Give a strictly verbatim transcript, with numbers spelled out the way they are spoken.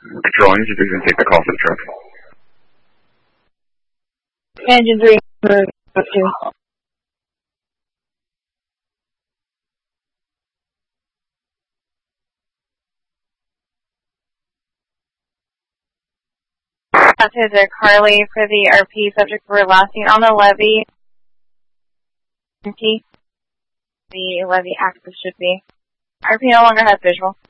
Controlling, if you can take the call for the truck. Engine three, for two. Passenger Carly for the R P subject for last seen on the levee. The levee access should be. R P no longer has visual.